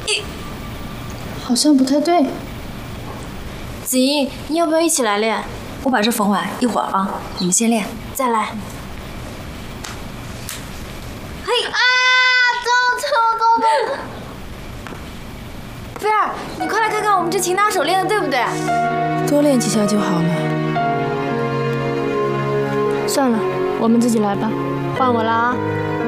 好像不太对。 子怡，你要不要一起来练？ 我把这缝完，一会儿啊，你们先练。 再来。嘿啊！走！菲儿，你快来看看我们这擒拿手练的对不对？ 多练几下就好了。 算了，我们自己来吧。换我了啊！